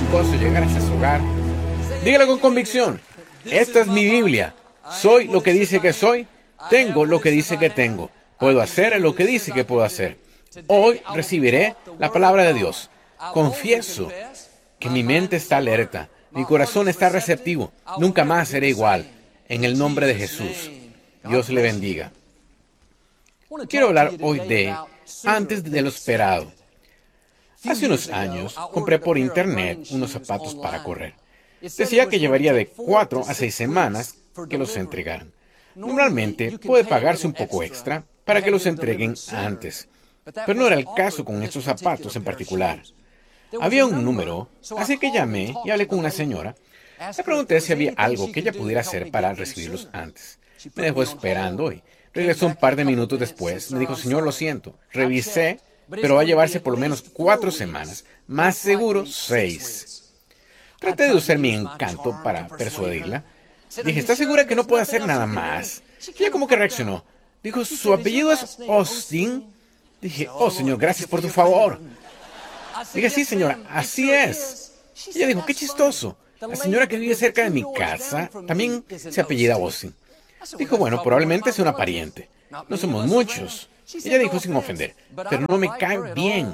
gozo llegar a ese hogar. Dígalo con convicción. Esta es mi Biblia. Soy lo que dice que soy. Tengo lo que dice que tengo. Puedo hacer lo que dice que puedo hacer. Hoy recibiré la palabra de Dios. Confieso que mi mente está alerta. Mi corazón está receptivo. Nunca más seré igual. En el nombre de Jesús. Dios le bendiga. Quiero hablar hoy de antes de lo esperado. Hace unos años compré por internet unos zapatos para correr. Decía que llevaría de 4 a 6 semanas que los entregaran. Normalmente puede pagarse un poco extra para que los entreguen antes, pero no era el caso con estos zapatos en particular. Había un número, así que llamé y hablé con una señora. Le pregunté si había algo que ella pudiera hacer para recibirlos antes. Me dejó esperando y regresó un par de minutos después. Me dijo, señor, lo siento, revisé, pero va a llevarse por lo menos 4 semanas, más seguro 6. Traté de usar mi encanto para persuadirla. Dije, ¿está segura que no puede hacer nada más? Y ella como que reaccionó. Dijo, ¿su apellido es Austin? Dije, oh, señor, gracias por tu favor. Dije, sí, señora, así es. Y ella dijo, qué chistoso. La señora que vive cerca de mi casa también se apellida Austin. Dijo, bueno, probablemente sea una pariente. No somos muchos. Ella dijo sin ofender, pero no me cae bien.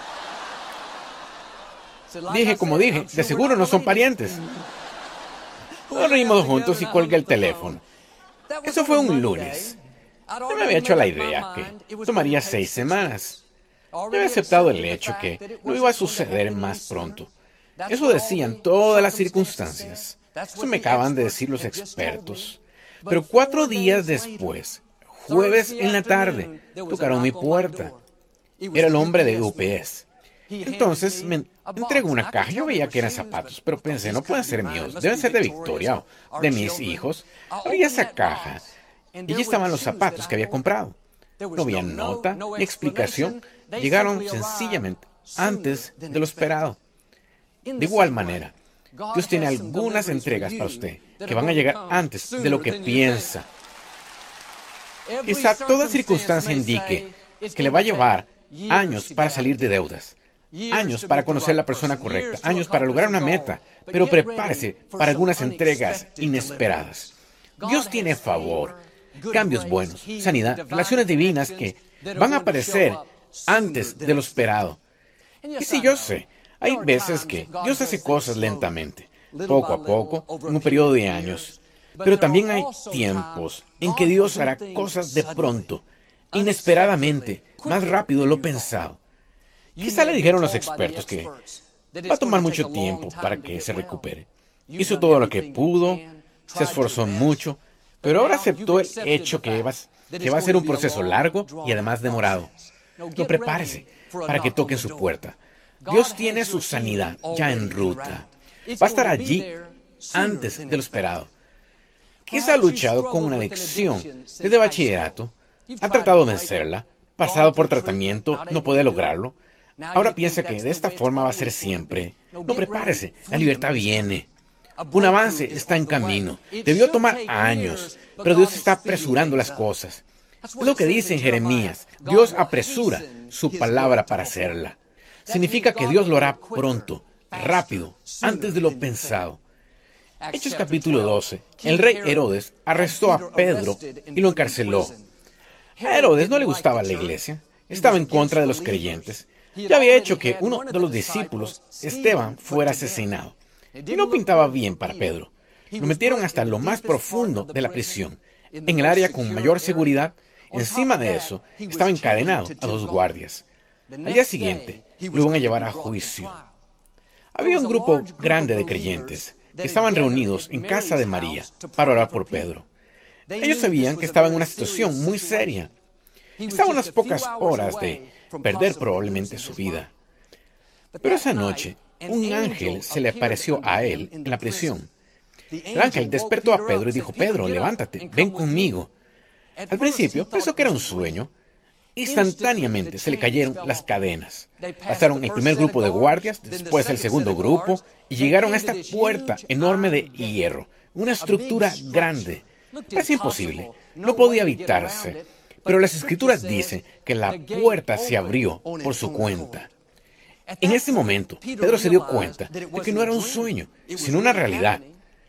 Dije, como dije, de seguro no son parientes. Nos reímos juntos y colgué el teléfono. Eso fue un lunes. Yo me había hecho la idea que tomaría 6 semanas. Yo había aceptado el hecho que no iba a suceder más pronto. Eso decían todas las circunstancias. Eso me acaban de decir los expertos. Pero 4 días después, jueves en la tarde, tocaron mi puerta. Era el hombre de UPS. Entonces me entregó una caja. Yo veía que eran zapatos, pero pensé, no pueden ser míos, deben ser de Victoria o de mis hijos. Abrí esa caja y allí estaban los zapatos que había comprado. No había nota ni explicación. Llegaron sencillamente antes de lo esperado. De igual manera, Dios tiene algunas entregas para usted que van a llegar antes de lo que piensa. Quizá toda circunstancia indique que le va a llevar años para salir de deudas, años para conocer a la persona correcta, años para lograr una meta, pero prepárese para algunas entregas inesperadas. Dios tiene favor, cambios buenos, sanidad, relaciones divinas que van a aparecer antes de lo esperado. Y si yo sé, hay veces que Dios hace cosas lentamente, poco a poco, en un periodo de años. Pero también hay tiempos en que Dios hará cosas de pronto, inesperadamente, más rápido de lo pensado. Quizá le dijeron los expertos que va a tomar mucho tiempo para que se recupere. Hizo todo lo que pudo, se esforzó mucho, pero ahora aceptó el hecho que va a ser un proceso largo y además demorado. No, prepárese para que toquen su puerta. Dios tiene su sanidad ya en ruta. Va a estar allí antes de lo esperado. Quizá ha luchado con una adicción desde bachillerato, ha tratado de vencerla, pasado por tratamiento, no puede lograrlo. Ahora piensa que de esta forma va a ser siempre. No, prepárese, la libertad viene. Un avance está en camino. Debió tomar años, pero Dios está apresurando las cosas. Es lo que dice en Jeremías. Dios apresura su palabra para hacerla. Significa que Dios lo hará pronto, rápido, antes de lo pensado. Hechos capítulo 12. El rey Herodes arrestó a Pedro y lo encarceló. A Herodes no le gustaba la iglesia. Estaba en contra de los creyentes. Ya había hecho que uno de los discípulos, Esteban, fuera asesinado. Y no pintaba bien para Pedro. Lo metieron hasta lo más profundo de la prisión, en el área con mayor seguridad. Encima de eso, estaba encadenado a 2 guardias. Al día siguiente, lo iban a llevar a juicio. Había un grupo grande de creyentes que estaban reunidos en casa de María para orar por Pedro. Ellos sabían que estaba en una situación muy seria. Estaba a unas pocas horas de perder probablemente su vida. Pero esa noche, un ángel se le apareció a él en la prisión. El ángel despertó a Pedro y dijo, Pedro, levántate, ven conmigo. Al principio pensó que era un sueño. Instantáneamente se le cayeron las cadenas. Pasaron el primer grupo de guardias, después el segundo grupo, y llegaron a esta puerta enorme de hierro, una estructura grande. Parecía imposible, no podía evitarse. Pero las escrituras dicen que la puerta se abrió por su cuenta. En ese momento, Pedro se dio cuenta de que no era un sueño, sino una realidad.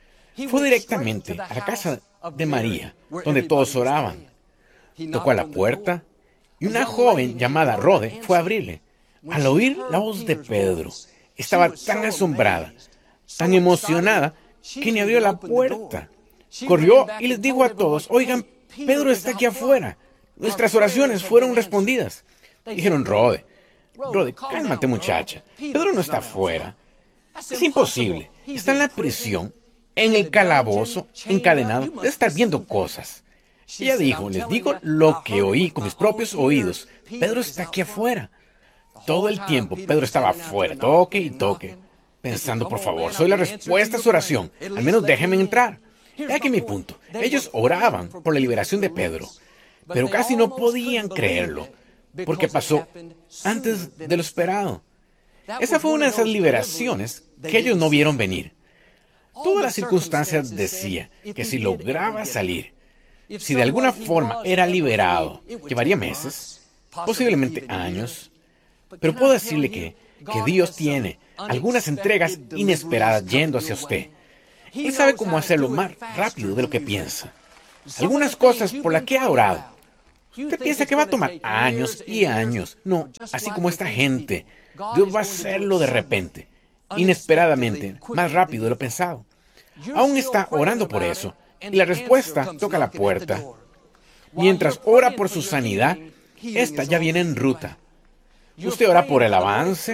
Fue directamente a la casa de María, donde todos oraban. Tocó a la puerta y una joven llamada Rode fue a abrirle. Al oír la voz de Pedro, estaba tan asombrada, tan emocionada, que ni abrió la puerta. Corrió y les dijo a todos: oigan, Pedro está aquí afuera. Nuestras oraciones fueron respondidas. Dijeron: Rode, cálmate, muchacha. Pedro no está afuera. Es imposible. Está en la prisión, en el calabozo, encadenado. Debe estar viendo cosas. Ella dijo: les digo lo que oí con mis propios oídos. Pedro está aquí afuera. Todo el tiempo Pedro estaba afuera, toque y toque, pensando: por favor, soy la respuesta a su oración. Al menos déjenme entrar. He aquí mi punto. Ellos oraban por la liberación de Pedro, pero casi no podían creerlo, porque pasó antes de lo esperado. Esa fue una de esas liberaciones que ellos no vieron venir. Todas las circunstancias decían que si lograba salir, si de alguna forma era liberado, llevaría meses, posiblemente años. Pero puedo decirle que Dios tiene algunas entregas inesperadas yendo hacia usted. Él sabe cómo hacerlo más rápido de lo que piensa. Algunas cosas por las que ha orado, usted piensa que va a tomar años y años. No, así como esta gente, Dios va a hacerlo de repente, inesperadamente, más rápido de lo pensado. Aún está orando por eso, y la respuesta toca la puerta. Mientras ora por su sanidad, esta ya viene en ruta. Usted ora por el avance,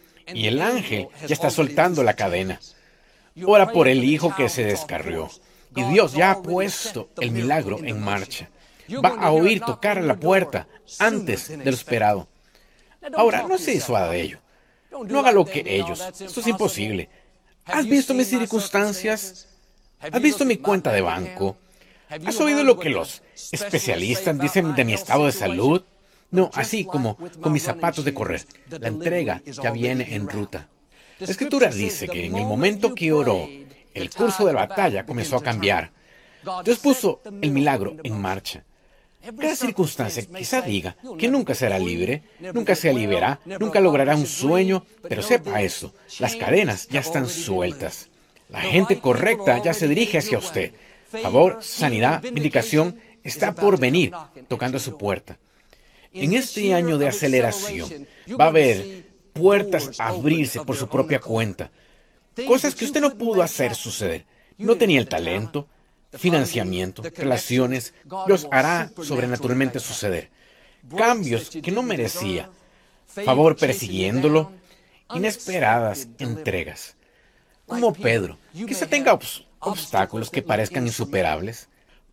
y el ángel ya está soltando la cadena. Ora por el hijo que se descarrió, y Dios ya ha puesto el milagro en marcha. Va a oír tocar a la puerta antes de lo esperado. Ahora, no se disuada de ello. No haga lo que ellos. Esto es imposible. ¿Has visto mis circunstancias? ¿Has visto mi cuenta de banco? ¿Has oído lo que los especialistas dicen de mi estado de salud? No, así como con mis zapatos de correr. La entrega ya viene en ruta. La Escritura dice que en el momento que oró, el curso de la batalla comenzó a cambiar. Dios puso el milagro en marcha. Cada circunstancia quizá diga que nunca será libre, nunca se liberará, nunca logrará un sueño, pero sepa eso, las cadenas ya están sueltas. La gente correcta ya se dirige hacia usted. Favor, sanidad, vindicación está por venir, tocando a su puerta. En este año de aceleración va a haber puertas a abrirse por su propia cuenta. Cosas que usted no pudo hacer suceder. No tenía el talento, financiamiento, relaciones. Dios hará sobrenaturalmente suceder. Cambios que no merecía. Favor persiguiéndolo. Inesperadas entregas. Como Pedro, quizá tenga obstáculos que parezcan insuperables.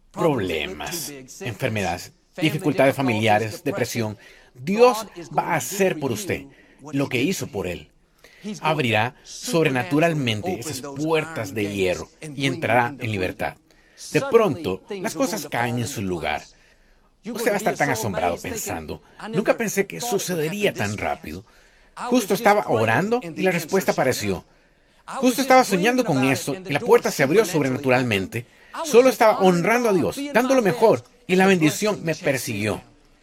Problemas, enfermedades, dificultades familiares, depresión. Dios va a hacer por usted lo que hizo por él. Abrirá sobrenaturalmente esas puertas de hierro y entrará en libertad. De pronto, las cosas caen en su lugar. Usted va a estar tan asombrado pensando: nunca pensé que sucedería tan rápido. Justo estaba orando y la respuesta apareció. Justo estaba soñando con eso y la puerta se abrió sobrenaturalmente. Solo estaba honrando a Dios, dando lo mejor, y la bendición me persiguió.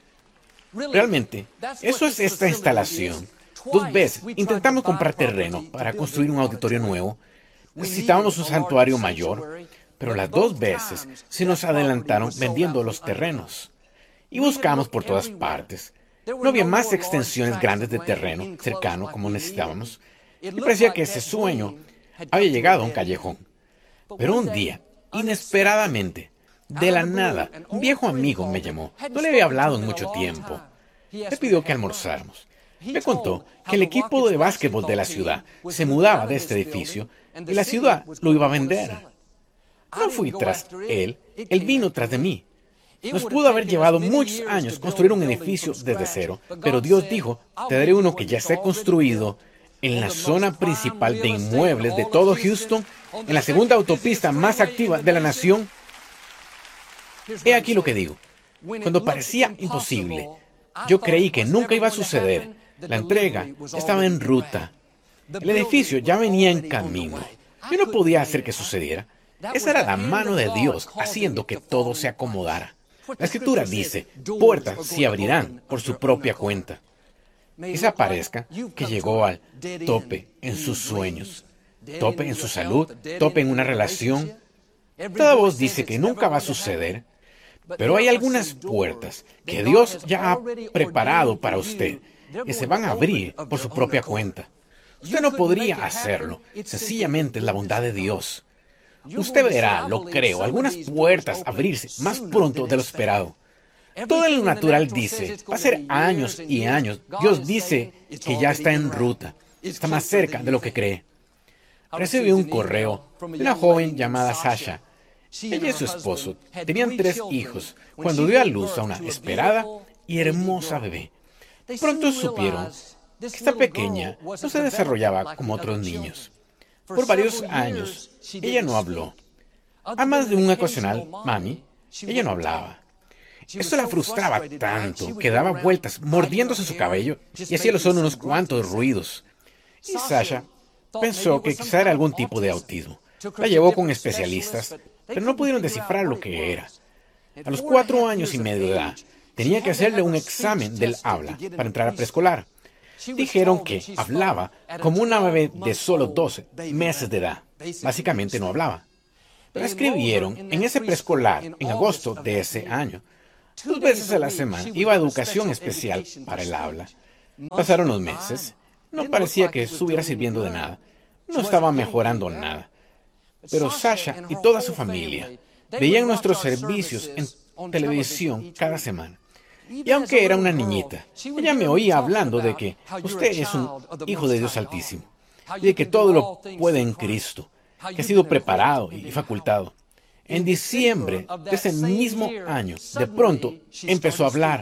Realmente, eso es esta instalación. 2 veces intentamos comprar terreno para construir un auditorio nuevo. Necesitábamos un santuario mayor, pero las 2 veces se nos adelantaron vendiendo los terrenos. Y buscamos por todas partes. No había más extensiones grandes de terreno cercano como necesitábamos. Y parecía que ese sueño había llegado a un callejón. Pero un día, inesperadamente, de la nada, un viejo amigo me llamó. No le había hablado en mucho tiempo. Me pidió que almorzáramos. Me contó que el equipo de básquetbol de la ciudad se mudaba de este edificio y la ciudad lo iba a vender. No fui tras él, él vino tras de mí. Nos pudo haber llevado muchos años construir un edificio desde cero, pero Dios dijo: te daré uno que ya esté construido en la zona principal de inmuebles de todo Houston, en la segunda autopista más activa de la nación. He aquí lo que digo. Cuando parecía imposible, yo creí que nunca iba a suceder. La entrega estaba en ruta. El edificio ya venía en camino. Yo no podía hacer que sucediera. Esa era la mano de Dios haciendo que todo se acomodara. La Escritura dice: puertas se abrirán por su propia cuenta. Quizá parezca que llegó al tope en sus sueños, tope en su salud, tope en una relación. Toda voz dice que nunca va a suceder, pero hay algunas puertas que Dios ya ha preparado para usted, que se van a abrir por su propia cuenta. Usted no podría hacerlo, sencillamente es la bondad de Dios. Usted verá, lo creo, algunas puertas abrirse más pronto de lo esperado. Todo en lo natural dice, va a ser años y años. Dios dice que ya está en ruta, está más cerca de lo que cree. Recibí un correo de una joven llamada Sasha. Ella y su esposo tenían 3 hijos cuando dio a luz a una esperada y hermosa bebé. Pronto supieron que esta pequeña no se desarrollaba como otros niños. Por varios años, ella no habló. A más de un ocasional, mami, ella no hablaba. Esto la frustraba tanto que daba vueltas mordiéndose su cabello y hacía solo unos cuantos ruidos. Y Sasha pensó que quizá era algún tipo de autismo. La llevó con especialistas, pero no pudieron descifrar lo que era. A los 4 años y medio de edad, tenía que hacerle un examen del habla para entrar a preescolar. Dijeron que hablaba como una bebé de solo 12 meses de edad. Básicamente no hablaba. La escribieron en ese preescolar en agosto de ese año. 2 veces a la semana iba a educación especial para el habla. Pasaron los meses. No parecía que estuviera sirviendo de nada. No estaba mejorando nada. Pero Sasha y toda su familia veían nuestros servicios en televisión cada semana. Y aunque era una niñita, ella me oía hablando de que usted es un hijo de Dios Altísimo, y de que todo lo puede en Cristo, que ha sido preparado y facultado. En diciembre de ese mismo año, de pronto empezó a hablar.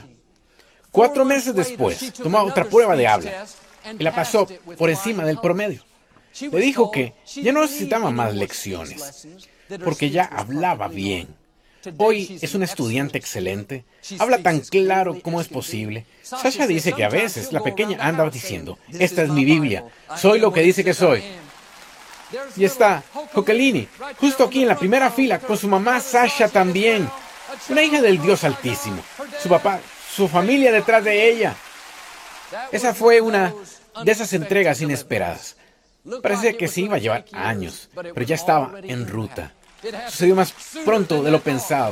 4 meses después, tomó otra prueba de habla y la pasó por encima del promedio. Le dijo que ya no necesitaba más lecciones, porque ya hablaba bien. Hoy es un estudiante excelente, habla tan claro como es posible. Sasha dice que a veces la pequeña anda diciendo, esta es mi Biblia, soy lo que dice que soy. Y está Jocelyn, justo aquí en la primera fila, con su mamá Sasha también, una hija del Dios Altísimo. Su papá, su familia detrás de ella. Esa fue una de esas entregas inesperadas. Parecía que se iba a llevar años, pero ya estaba en ruta. Sucedió más pronto de lo pensado.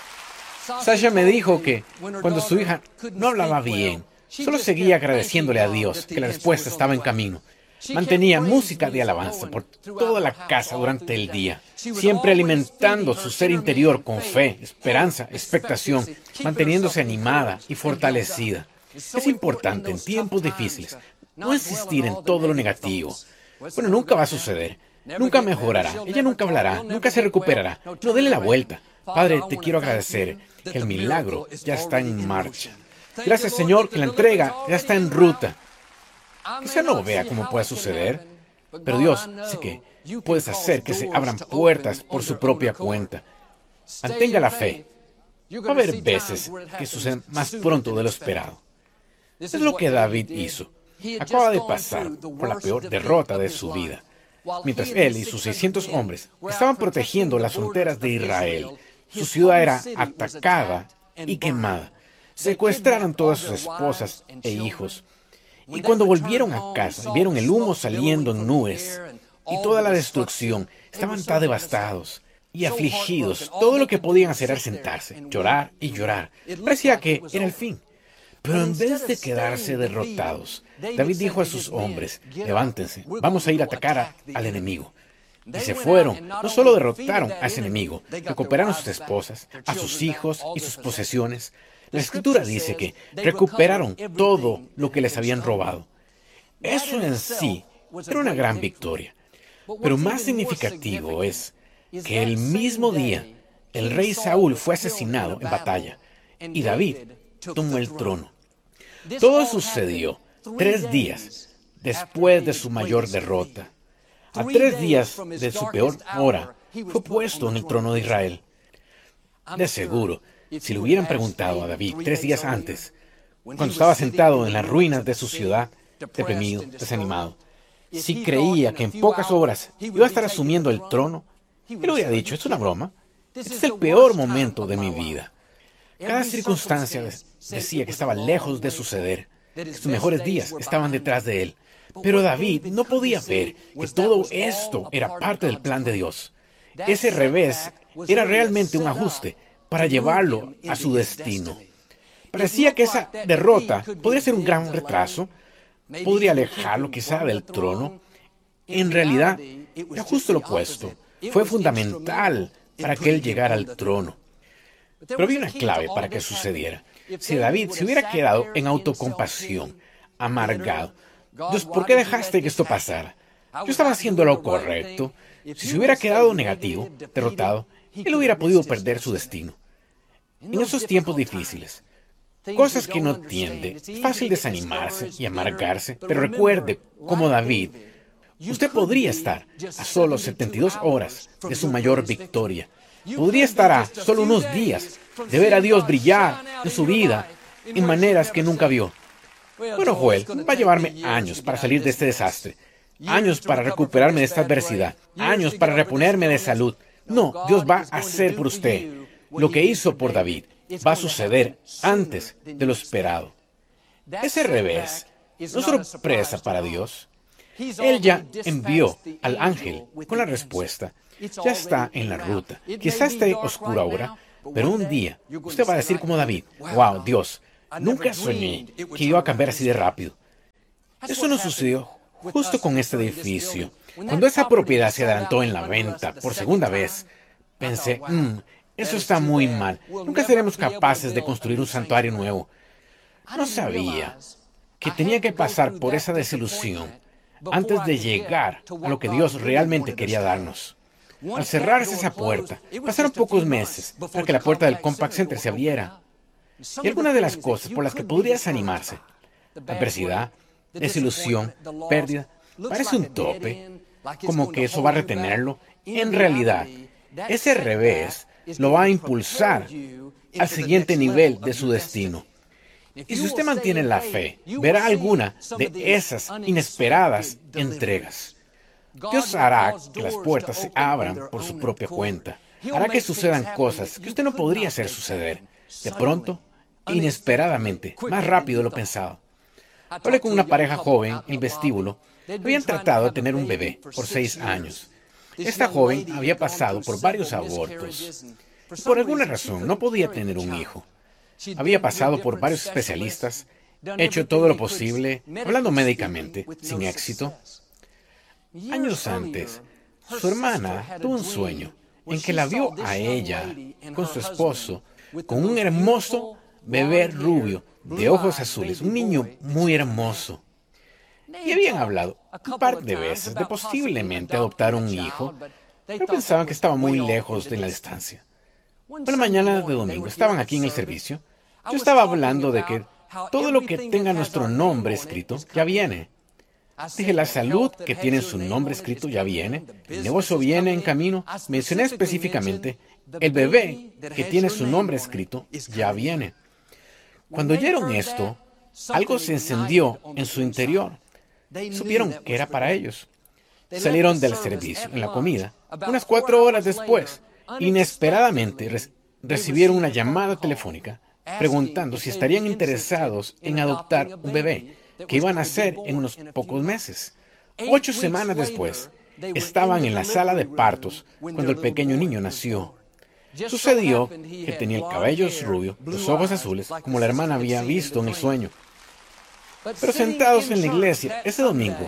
Sasha me dijo que cuando su hija no hablaba bien, solo seguía agradeciéndole a Dios que la respuesta estaba en camino. Mantenía música de alabanza por toda la casa durante el día, siempre alimentando su ser interior con fe, esperanza, expectación, manteniéndose animada y fortalecida. Es importante en tiempos difíciles no insistir en todo lo negativo. Bueno, nunca va a suceder. Nunca mejorará, ella nunca hablará, nunca se recuperará. No, dele la vuelta. Padre, te quiero agradecer que el milagro ya está en marcha. Gracias, Señor, que la entrega ya está en ruta. Quizá no vea cómo pueda suceder, pero Dios sé que puedes hacer que se abran puertas por su propia cuenta. Mantenga la fe. Va a haber veces que suceden más pronto de lo esperado. Es lo que David hizo. Acaba de pasar por la peor derrota de su vida. Mientras él y sus 600 hombres estaban protegiendo las fronteras de Israel, su ciudad era atacada y quemada. Secuestraron todas sus esposas e hijos. Y cuando volvieron a casa, vieron el humo saliendo en nubes y toda la destrucción, estaban tan devastados y afligidos. Todo lo que podían hacer era sentarse, llorar y llorar. Parecía que era el fin. Pero en vez de quedarse derrotados, David dijo a sus hombres, levántense, vamos a ir a atacar al enemigo. Y se fueron. No solo derrotaron a ese enemigo, recuperaron a sus esposas, a sus hijos y sus posesiones. La Escritura dice que recuperaron todo lo que les habían robado. Eso en sí era una gran victoria. Pero más significativo es que el mismo día el rey Saúl fue asesinado en batalla y David tomó el trono. Todo sucedió 3 días después de su mayor derrota. A 3 días de su peor hora, fue puesto en el trono de Israel. De seguro, si le hubieran preguntado a David 3 días antes, cuando estaba sentado en las ruinas de su ciudad, deprimido, desanimado, si creía que en pocas horas iba a estar asumiendo el trono, él hubiera dicho, es una broma. Este es el peor momento de mi vida. Cada circunstancia decía que estaba lejos de suceder. que sus mejores días estaban detrás de él. Pero David no podía ver que todo esto era parte del plan de Dios. Ese revés era realmente un ajuste para llevarlo a su destino. Parecía que esa derrota podría ser un gran retraso, podría alejarlo quizá del trono. En realidad, era justo lo opuesto. Fue fundamental para que él llegara al trono. Pero había una clave para que sucediera. Si David se hubiera quedado en autocompasión, amargado, Dios, ¿por qué dejaste que esto pasara? Yo estaba haciendo lo correcto. Si se hubiera quedado negativo, derrotado, él hubiera podido perder su destino. En esos tiempos difíciles, cosas que no entiende, es fácil desanimarse y amargarse, pero recuerde, como David, usted podría estar a solo 72 horas de su mayor victoria. Podría estar a solo unos días de ver a Dios brillar en su vida en maneras que nunca vio. Bueno, Joel, va a llevarme años para salir de este desastre, años para recuperarme de esta adversidad, años para reponerme de salud. No, Dios va a hacer por usted lo que hizo por David. Va a suceder antes de lo esperado. Ese revés no es sorpresa para Dios. Él ya envió al ángel con la respuesta. Ya está en la ruta. Quizás esté oscuro ahora, pero un día usted va a decir como David, wow, Dios, nunca soñé que iba a cambiar así de rápido. Eso no sucedió justo con este edificio. Cuando esa propiedad se adelantó en la venta por segunda vez, pensé, eso está muy mal. Nunca seremos capaces de construir un santuario nuevo. No sabía que tenía que pasar por esa desilusión antes de llegar a lo que Dios realmente quería darnos. Al cerrarse esa puerta, pasaron pocos meses para que la puerta del Compaq Center se abriera. Y algunas de las cosas por las que podría desanimarse, adversidad, desilusión, pérdida, parece un tope, como que eso va a retenerlo. En realidad, ese revés lo va a impulsar al siguiente nivel de su destino. Y si usted mantiene la fe, verá alguna de esas inesperadas entregas. Dios hará que las puertas se abran por su propia cuenta. Hará que sucedan cosas que usted no podría hacer suceder. De pronto, inesperadamente, más rápido de lo pensado. Hablé con una pareja joven en el vestíbulo. Habían tratado de tener un bebé por 6 años. Esta joven había pasado por varios abortos. Y por alguna razón no podía tener un hijo. Había pasado por varios especialistas, hecho todo lo posible, hablando médicamente, sin éxito. Años antes, su hermana tuvo un sueño en que la vio a ella con su esposo, con un hermoso bebé rubio, de ojos azules, un niño muy hermoso. Y habían hablado un par de veces de posiblemente adoptar un hijo, pero pensaban que estaba muy lejos de la distancia. Una mañana de domingo estaban aquí en el servicio. Yo estaba hablando de que todo lo que tenga nuestro nombre escrito ya viene. Dije, la salud que tiene su nombre escrito ya viene, el negocio viene en camino. Mencioné específicamente, el bebé que tiene su nombre escrito ya viene. Cuando oyeron esto, algo se encendió en su interior. Supieron que era para ellos. Salieron del servicio, en la comida. Unas 4 horas después, inesperadamente recibieron una llamada telefónica preguntando si estarían interesados en adoptar un bebé que iban a nacer en unos pocos meses. 8 semanas después, estaban en la sala de partos cuando el pequeño niño nació. Sucedió que tenía el cabello rubio, los ojos azules, como la hermana había visto en el sueño. Pero sentados en la iglesia ese domingo,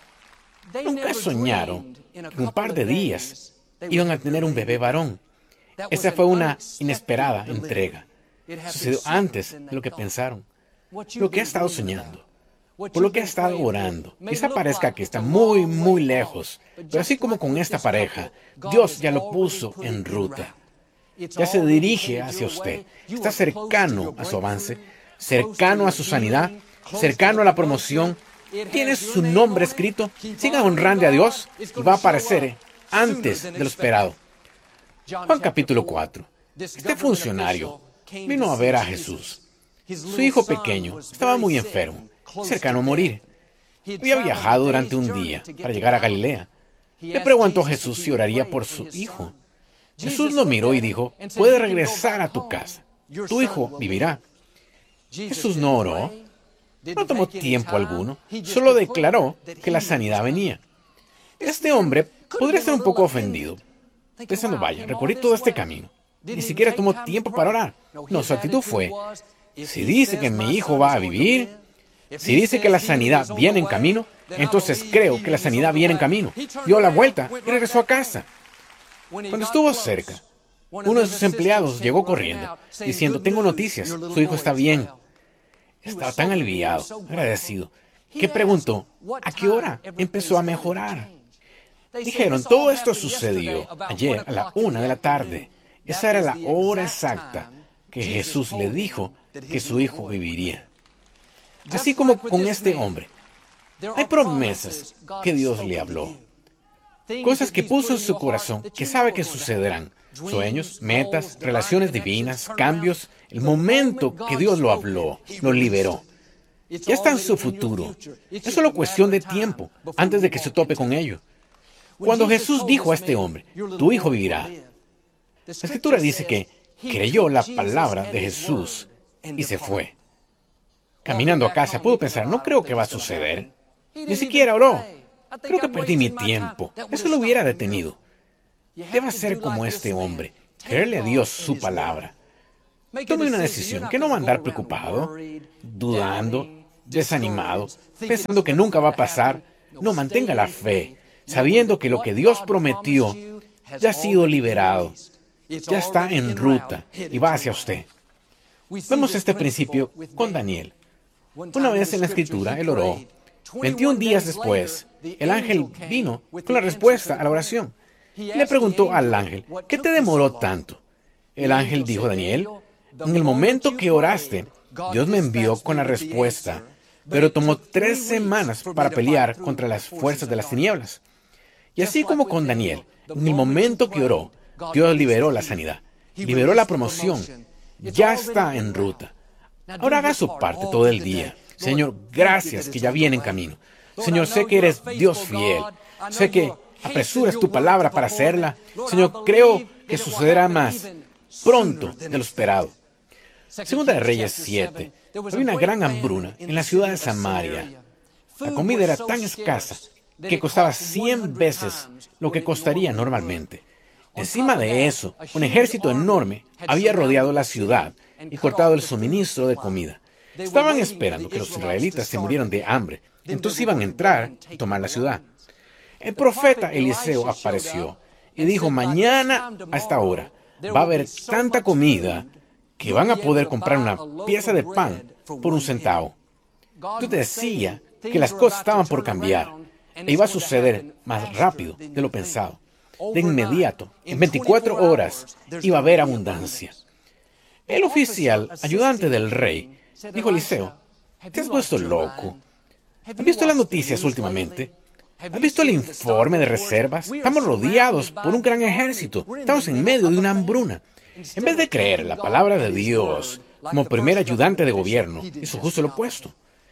nunca soñaron que en un par de días iban a tener un bebé varón. Esa fue una inesperada entrega. Sucedió antes de lo que pensaron. Lo que ha estado soñando, por lo que ha estado orando. Quizá parezca que está muy, muy lejos, pero así como con esta pareja, Dios ya lo puso en ruta. Ya se dirige hacia usted. Está cercano a su avance, cercano a su sanidad, cercano a la promoción. Tiene su nombre escrito. Siga honrando a Dios y va a aparecer antes de lo esperado. Juan capítulo 4. Este funcionario vino a ver a Jesús. Su hijo pequeño estaba muy enfermo, cercano a morir. Había viajado durante un día para llegar a Galilea. Le preguntó a Jesús si oraría por su hijo. Jesús lo miró y dijo, puedes regresar a tu casa. Tu hijo vivirá. Jesús no oró. No tomó tiempo alguno, solo declaró que la sanidad venía. Este hombre podría estar un poco ofendido, pensando, vaya, recorrí todo este camino. Ni siquiera tomó tiempo para orar. No, su actitud fue, si dice que mi hijo va a vivir, si dice que la sanidad viene en camino, entonces creo que la sanidad viene en camino. Dio la vuelta y regresó a casa. Cuando estuvo cerca, uno de sus empleados llegó corriendo, diciendo, tengo noticias, su hijo está bien. Estaba tan aliviado, agradecido, que preguntó, ¿a qué hora empezó a mejorar? Dijeron, todo esto sucedió ayer a la 1 de la tarde. Esa era la hora exacta que Jesús le dijo que su hijo viviría. Así como con este hombre, hay promesas que Dios le habló. Cosas que puso en su corazón que sabe que sucederán. Sueños, metas, relaciones divinas, cambios. El momento que Dios lo habló, lo liberó. Ya está en su futuro. Es solo cuestión de tiempo antes de que se tope con ello. Cuando Jesús dijo a este hombre, tu hijo vivirá, la Escritura dice que creyó la palabra de Jesús y se fue. Caminando a casa pudo pensar, no creo que va a suceder. Ni siquiera oró. Creo que perdí mi tiempo. Eso lo hubiera detenido. Debe ser como este hombre, creerle a Dios su palabra. Tome una decisión, que no va a andar preocupado, dudando, desanimado, pensando que nunca va a pasar. No, mantenga la fe, sabiendo que lo que Dios prometió ya ha sido liberado, ya está en ruta y va hacia usted. Vemos este principio con Daniel. Una vez en la Escritura, él oró. 21 días después, el ángel vino con la respuesta a la oración. Le preguntó al ángel, ¿qué te demoró tanto? El ángel dijo, Daniel, en el momento que oraste, Dios me envió con la respuesta, pero tomó 3 semanas para pelear contra las fuerzas de las tinieblas. Y así como con Daniel, en el momento que oró, Dios liberó la sanidad, liberó la promoción, ya está en ruta. Ahora haga su parte todo el día. Señor, gracias que ya viene en camino. Señor, sé que eres Dios fiel. Sé que apresuras tu palabra para hacerla. Señor, creo que sucederá más pronto de lo esperado. Segunda de Reyes 7. Había una gran hambruna en la ciudad de Samaria. La comida era tan escasa que costaba 100 veces lo que costaría normalmente. Encima de eso, un ejército enorme había rodeado la ciudad y cortado el suministro de comida. Estaban esperando que los israelitas se murieran de hambre. Entonces iban a entrar y tomar la ciudad. El profeta Eliseo apareció y dijo, mañana a esta hora va a haber tanta comida que van a poder comprar una pieza de pan por 1 centavo. Dios decía que las cosas estaban por cambiar e iba a suceder más rápido de lo pensado. De inmediato, en 24 horas, iba a haber abundancia. El oficial, ayudante del rey, dijo a Eliseo, ¿te has puesto loco? ¿Has visto las noticias últimamente? ¿Has visto el informe de reservas? Estamos rodeados por un gran ejército. Estamos en medio de una hambruna. En vez de creer la palabra de Dios como primer ayudante de gobierno, hizo justo lo opuesto.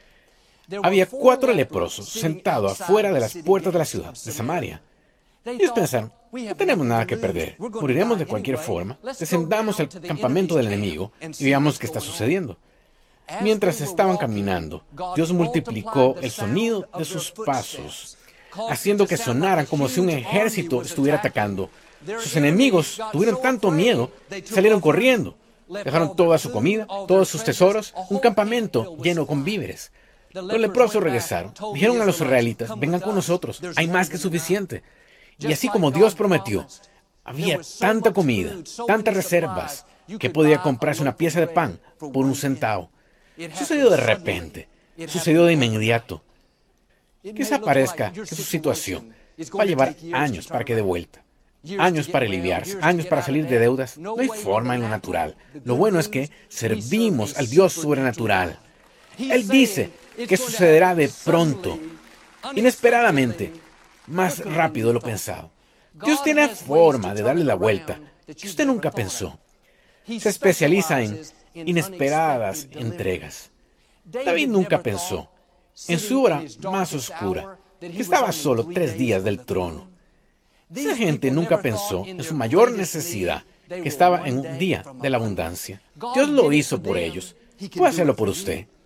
Había 4 leprosos sentados afuera de las puertas de la ciudad de Samaria. Ellos pensaron, no tenemos nada que perder. Moriremos de cualquier forma. Descendamos al campamento del enemigo y veamos qué está sucediendo. Mientras estaban caminando, Dios multiplicó el sonido de sus pasos, haciendo que sonaran como si un ejército estuviera atacando. Sus enemigos tuvieron tanto miedo, salieron corriendo. Dejaron toda su comida, todos sus tesoros, un campamento lleno con víveres. Los leprosos regresaron. Dijeron a los israelitas, vengan con nosotros, hay más que suficiente. Y así como Dios prometió, había tanta comida, tantas reservas, que podía comprarse una pieza de pan por 1 centavo. Sucedió de repente, sucedió de inmediato. Quizá parezca que su situación va a llevar años para que dé vuelta, años para aliviarse, años para salir de deudas. No hay forma en lo natural. Lo bueno es que servimos al Dios sobrenatural. Él dice que sucederá de pronto, inesperadamente, más rápido de lo pensado. Dios tiene forma de darle la vuelta que usted nunca pensó. Se especializa en inesperadas entregas. David nunca pensó, en su hora más oscura, que estaba solo 3 días del trono. Esa gente nunca pensó en su mayor necesidad, que estaba en un día de la abundancia. Dios lo hizo por ellos. Puede hacerlo por usted.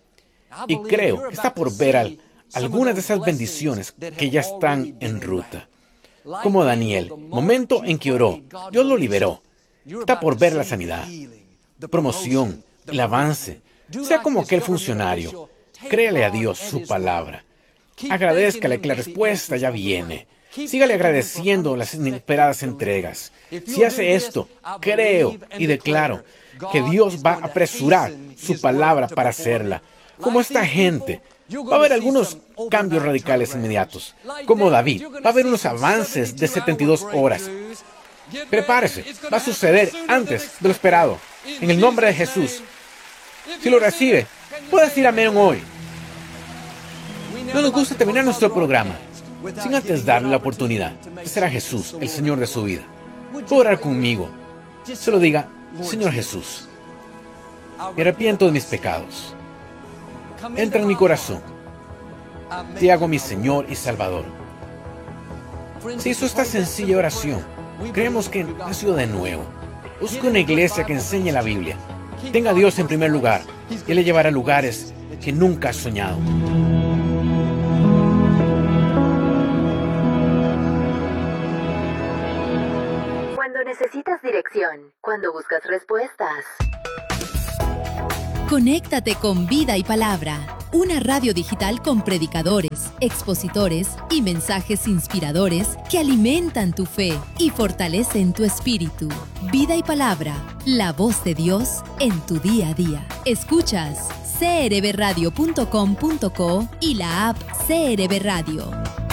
Y creo que está por ver algunas de esas bendiciones que ya están en ruta. Como Daniel, momento en que oró, Dios lo liberó. Está por ver la sanidad, promoción, el avance. Sea como aquel funcionario, créale a Dios su palabra. Agradézcale que la respuesta ya viene. Sígale agradeciendo las inesperadas entregas. Si hace esto, creo y declaro que Dios va a apresurar su palabra para hacerla. Como esta gente, va a haber algunos cambios radicales inmediatos. Como David, va a haber unos avances de 72 horas. Prepárese, va a suceder antes de lo esperado. En el nombre de Jesús. Si lo recibe, puede decir amén hoy. No nos gusta terminar nuestro programa sin antes darle la oportunidad de ser a Jesús, el Señor de su vida. Puede orar conmigo. Se lo diga, Señor Jesús, me arrepiento de mis pecados. Entra en mi corazón. Te hago mi Señor y Salvador. Si hizo esta sencilla oración, creemos que nació de nuevo. Busque una iglesia que enseñe la Biblia. Tenga a Dios en primer lugar y Él le llevará a lugares que nunca has soñado. Cuando necesitas dirección, cuando buscas respuestas. Conéctate con Vida y Palabra, una radio digital con predicadores, expositores y mensajes inspiradores que alimentan tu fe y fortalecen tu espíritu. Vida y Palabra, la voz de Dios en tu día a día. Escuchas crbradio.com.co y la app CRB Radio.